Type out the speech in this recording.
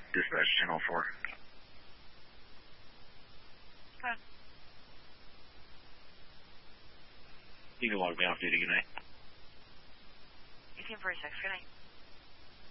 Dispatch channel 4. Good. You can log me off duty. Good night. 1846. Good night.